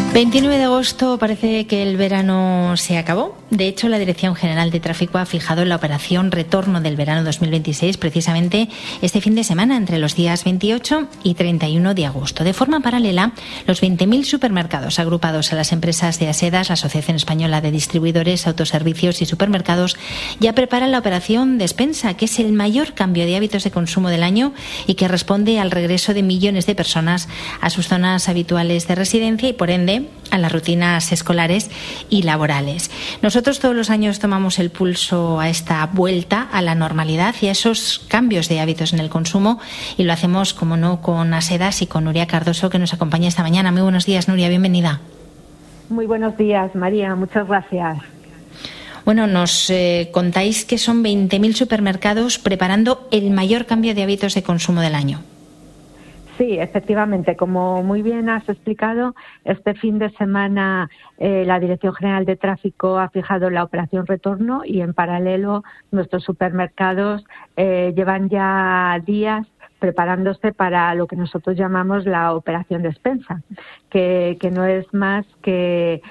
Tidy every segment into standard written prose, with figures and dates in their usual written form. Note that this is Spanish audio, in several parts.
29 de agosto parece que el verano se acabó. De hecho, la Dirección General de Tráfico ha fijado la operación Retorno del verano 2026 precisamente este fin de semana, entre los días 28 y 31 de agosto. De forma paralela, los 20.000 supermercados agrupados a las empresas de Asedas, la Asociación Española de Distribuidores, Autoservicios y Supermercados, ya preparan la operación Despensa, que es el mayor cambio de hábitos de consumo del año y que responde al regreso de millones de personas a sus zonas habituales de residencia y, por ende, a las rutinas escolares y laborales. Nosotros todos los años tomamos el pulso a esta vuelta a la normalidad y a esos cambios de hábitos en el consumo, y lo hacemos, como no, con Asedas y con Nuria Cardoso, que nos acompaña esta mañana. Muy buenos días, Nuria, bienvenida. Muy buenos días, María, muchas gracias. Bueno, nos contáis que son 20.000 supermercados preparando el mayor cambio de hábitos de consumo del año. Sí, efectivamente, como muy bien has explicado, este fin de semana la Dirección General de Tráfico ha fijado la operación Retorno y, en paralelo, nuestros supermercados llevan ya días preparándose para lo que nosotros llamamos la operación Despensa, que no es más que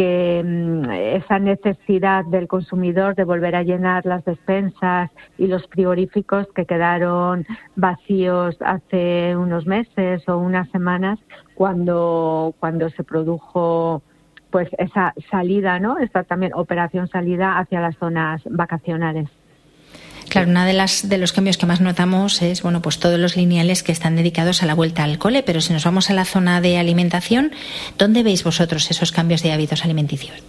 esa necesidad del consumidor de volver a llenar las despensas y los frigoríficos que quedaron vacíos hace unos meses o unas semanas cuando se produjo pues esa salida, ¿no? Esta también operación salida hacia las zonas vacacionales. Claro, una de los cambios que más notamos es, bueno, pues todos los lineales que están dedicados a la vuelta al cole, pero si nos vamos a la zona de alimentación, ¿dónde veis vosotros esos cambios de hábitos alimenticios?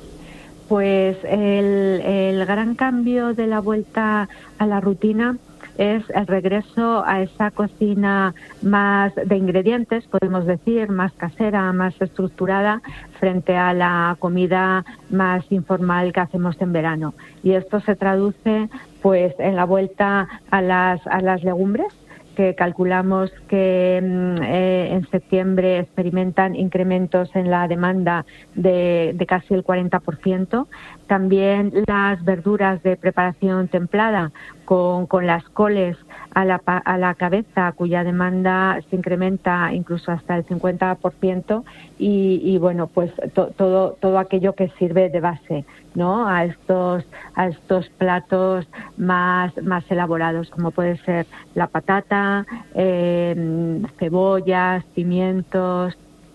Pues el gran cambio de la vuelta a la rutina es el regreso a esa cocina más de ingredientes, podemos decir, más casera, más estructurada, frente a la comida más informal que hacemos en verano. Y esto se traduce pues en la vuelta a las legumbres, que calculamos que en septiembre experimentan incrementos en la demanda de casi el 40%. También las verduras de preparación templada, con las coles a la cabeza, cuya demanda se incrementa incluso hasta el 50%, y bueno, pues todo aquello que sirve de base, ¿no?, a estos platos más elaborados, como puede ser la patata, cebollas, pimientos.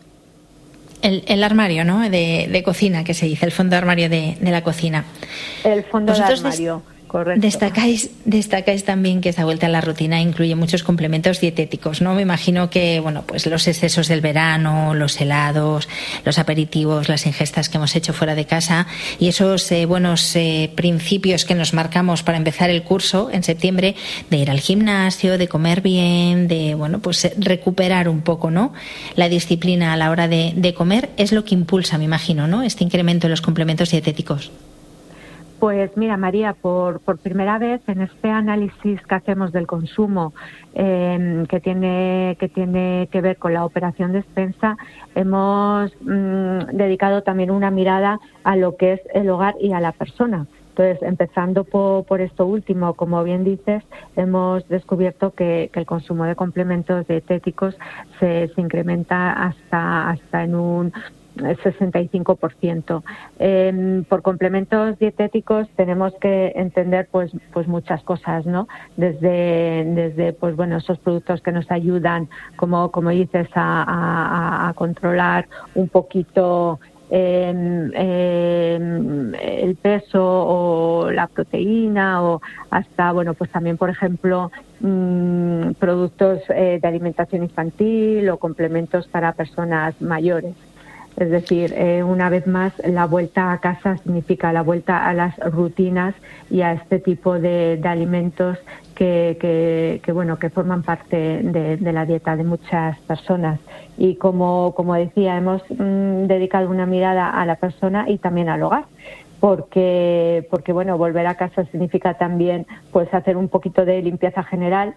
El armario, ¿no?, de cocina, que se dice, el fondo de armario de la cocina. El fondo de armario. Correcto. Destacáis también que esta vuelta a la rutina incluye muchos complementos dietéticos, ¿no? Me imagino que, bueno, pues los excesos del verano, los helados, los aperitivos, las ingestas que hemos hecho fuera de casa y esos buenos principios que nos marcamos para empezar el curso en septiembre, de ir al gimnasio, de comer bien, de, bueno, pues recuperar un poco, ¿no?, la disciplina a la hora de comer, es lo que impulsa, me imagino, ¿no?, este incremento en los complementos dietéticos. Pues mira, María, por primera vez en este análisis que hacemos del consumo, que tiene que ver con la operación Despensa, hemos dedicado también una mirada a lo que es el hogar y a la persona. Entonces, empezando por esto último, como bien dices, hemos descubierto que el consumo de complementos dietéticos se incrementa hasta en un 65%. Por complementos dietéticos tenemos que entender pues muchas cosas, ¿no? Desde pues bueno, esos productos que nos ayudan, como dices, a controlar un poquito el peso o la proteína, o hasta, bueno, pues también, por ejemplo, productos de alimentación infantil o complementos para personas mayores. Es decir, una vez más, la vuelta a casa significa la vuelta a las rutinas y a este tipo de alimentos que forman parte de la dieta de muchas personas. Y como decía, hemos dedicado una mirada a la persona y también al hogar, porque bueno, volver a casa significa también pues hacer un poquito de limpieza general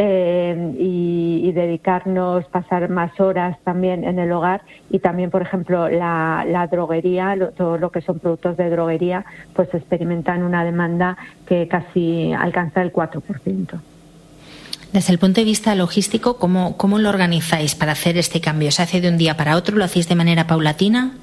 y dedicarnos, pasar más horas también en el hogar, y también, por ejemplo, la droguería, todo lo que son productos de droguería, pues experimentan una demanda que casi alcanza el 4%. Desde el punto de vista logístico, ¿cómo lo organizáis para hacer este cambio? ¿Se hace de un día para otro? ¿Lo hacéis de manera paulatina?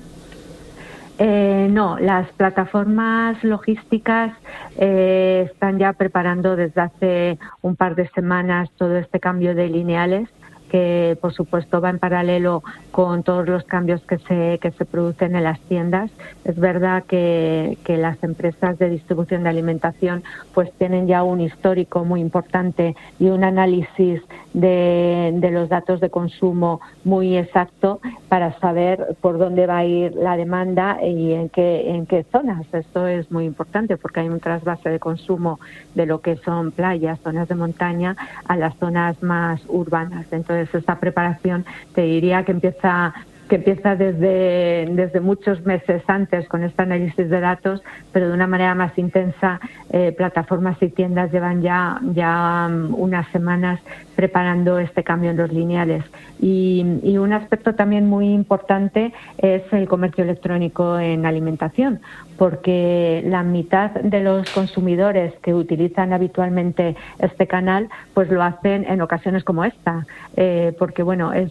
No, las plataformas logísticas están ya preparando desde hace un par de semanas todo este cambio de lineales, que por supuesto va en paralelo con todos los cambios que se producen en las tiendas. Es verdad que las empresas de distribución de alimentación pues tienen ya un histórico muy importante y un análisis de los datos de consumo muy exacto para saber por dónde va a ir la demanda y en qué zonas. Esto es muy importante porque hay un trasvase de consumo de lo que son playas, zonas de montaña, a las zonas más urbanas. Entonces esta preparación te diría que empieza desde muchos meses antes con este análisis de datos, pero de una manera más intensa. Plataformas y tiendas llevan ya unas semanas preparando este cambio en los lineales. Y un aspecto también muy importante es el comercio electrónico en alimentación, porque la mitad de los consumidores que utilizan habitualmente este canal pues lo hacen en ocasiones como esta, porque bueno, es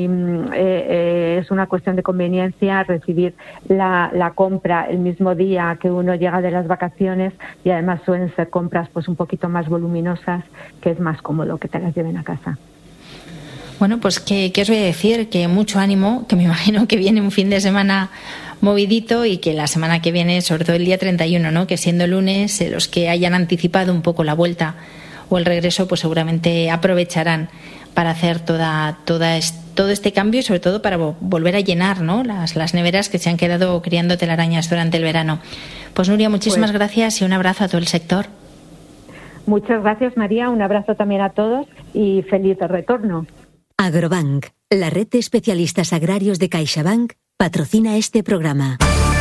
una cuestión de conveniencia recibir la compra el mismo día que uno llega de las vacaciones, y además suelen ser compras pues un poquito más voluminosas, que es más cómodo que te las lleven a casa. Bueno, pues ¿qué os voy a decir? Que mucho ánimo, que me imagino que viene un fin de semana movidito y que la semana que viene, sobre todo el día 31, ¿no? Que siendo lunes, los que hayan anticipado un poco la vuelta o el regreso, pues seguramente aprovecharán para hacer todo este cambio y sobre todo para volver a llenar, ¿no? las neveras que se han quedado criando telarañas durante el verano. Pues Nuria, muchísimas gracias y un abrazo a todo el sector. Muchas gracias, María. Un abrazo también a todos y feliz retorno. Agrobank, la red de especialistas agrarios de CaixaBank, patrocina este programa.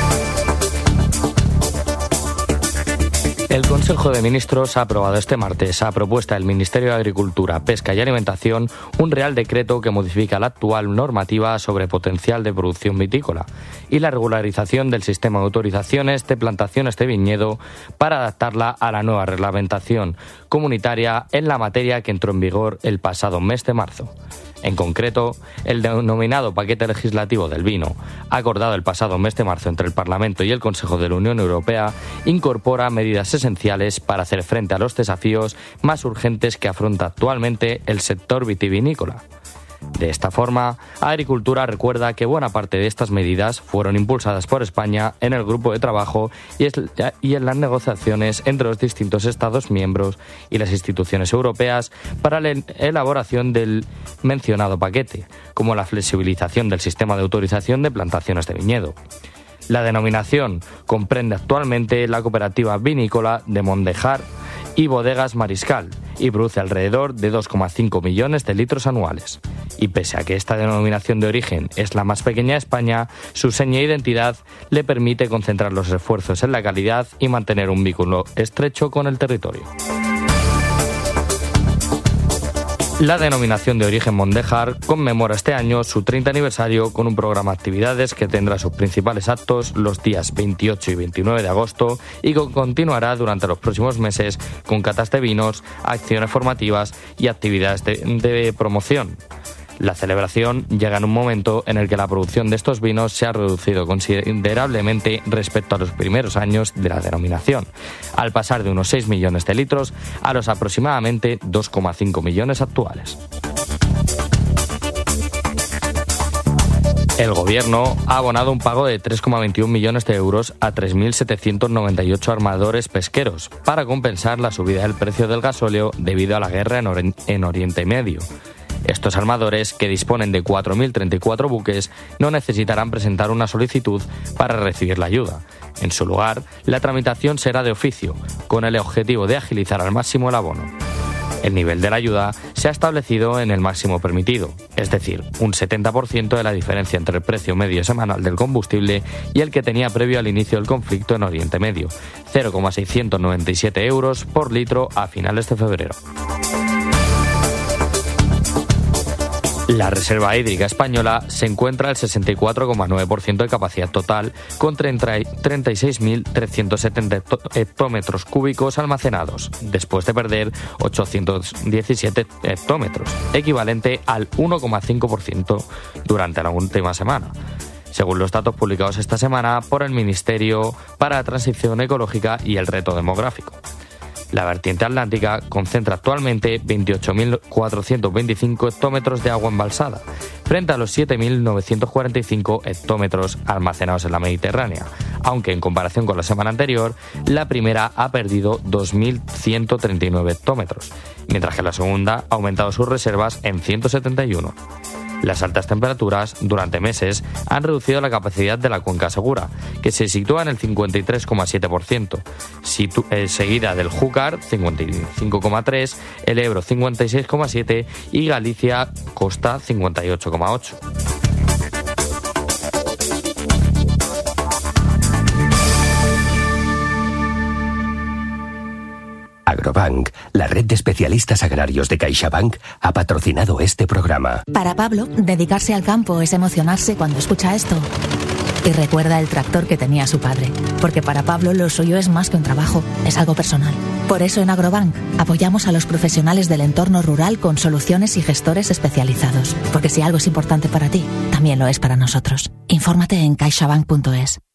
El Consejo de Ministros ha aprobado este martes, a propuesta del Ministerio de Agricultura, Pesca y Alimentación, un Real Decreto que modifica la actual normativa sobre potencial de producción vitícola y la regularización del sistema de autorizaciones de plantaciones de viñedo para adaptarla a la nueva reglamentación comunitaria en la materia que entró en vigor el pasado mes de marzo. En concreto, el denominado paquete legislativo del vino, acordado el pasado mes de marzo entre el Parlamento y el Consejo de la Unión Europea, incorpora medidas esenciales para hacer frente a los desafíos más urgentes que afronta actualmente el sector vitivinícola. De esta forma, Agricultura recuerda que buena parte de estas medidas fueron impulsadas por España en el grupo de trabajo y en las negociaciones entre los distintos Estados miembros y las instituciones europeas para la elaboración del mencionado paquete, como la flexibilización del sistema de autorización de plantaciones de viñedo. La denominación comprende actualmente la cooperativa vinícola de Mondejar y Bodegas Mariscal y produce alrededor de 2,5 millones de litros anuales. Y pese a que esta denominación de origen es la más pequeña de España, su seña de identidad le permite concentrar los esfuerzos en la calidad y mantener un vínculo estrecho con el territorio. La denominación de origen Mondejar conmemora este año su 30 aniversario con un programa de actividades que tendrá sus principales actos los días 28 y 29 de agosto y que continuará durante los próximos meses con catas de vinos, acciones formativas y actividades de promoción. La celebración llega en un momento en el que la producción de estos vinos se ha reducido considerablemente respecto a los primeros años de la denominación, al pasar de unos 6 millones de litros a los aproximadamente 2,5 millones actuales. El Gobierno ha abonado un pago de 3,21 millones de euros a 3.798 armadores pesqueros para compensar la subida del precio del gasóleo debido a la guerra en Oriente Medio. Estos armadores, que disponen de 4.034 buques, no necesitarán presentar una solicitud para recibir la ayuda. En su lugar, la tramitación será de oficio, con el objetivo de agilizar al máximo el abono. El nivel de la ayuda se ha establecido en el máximo permitido, es decir, un 70% de la diferencia entre el precio medio semanal del combustible y el que tenía previo al inicio del conflicto en Oriente Medio, 0,697 euros por litro a finales de febrero. La reserva hídrica española se encuentra al 64,9% de capacidad total, con 36.370 hectómetros cúbicos almacenados, después de perder 817 hectómetros, equivalente al 1,5% durante la última semana, según los datos publicados esta semana por el Ministerio para la Transición Ecológica y el Reto Demográfico. La vertiente atlántica concentra actualmente 28.425 hectómetros de agua embalsada, frente a los 7.945 hectómetros almacenados en la Mediterránea, aunque en comparación con la semana anterior, la primera ha perdido 2.139 hectómetros, mientras que la segunda ha aumentado sus reservas en 171. Las altas temperaturas durante meses han reducido la capacidad de la cuenca Segura, que se sitúa en el 53,7%, seguida del Júcar 55,3%, el Ebro 56,7% y Galicia Costa 58,8%. Agrobank, la red de especialistas agrarios de CaixaBank, ha patrocinado este programa. Para Pablo, dedicarse al campo es emocionarse cuando escucha esto. Y recuerda el tractor que tenía su padre, porque para Pablo lo suyo es más que un trabajo, es algo personal. Por eso en Agrobank apoyamos a los profesionales del entorno rural con soluciones y gestores especializados, porque si algo es importante para ti, también lo es para nosotros. Infórmate en caixabank.es.